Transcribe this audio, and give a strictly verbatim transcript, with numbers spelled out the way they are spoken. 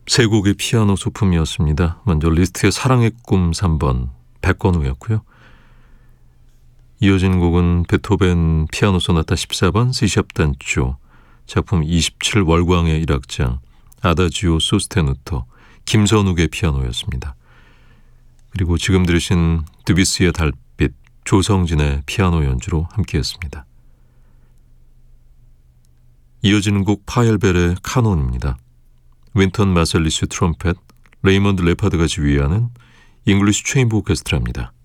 세 곡의 피아노 소품이었습니다. 먼저 리스트의 사랑의 꿈 삼 번 백건우였고요. 이어진 곡은 베토벤 피아노 소나타 십사 번 C샵 단조 작품 이십칠 월광의 일악장 아다지오 소스테누토 김선욱의 피아노였습니다. 그리고 지금 들으신 드뷔시의 달빛 조성진의 피아노 연주로 함께했습니다. 이어지는 곡 파엘벨의 카논입니다. 윈턴 마셀리스 트럼펫, 레이먼드 레파드가 지휘하는 잉글리시 체인버 오케스트라입니다.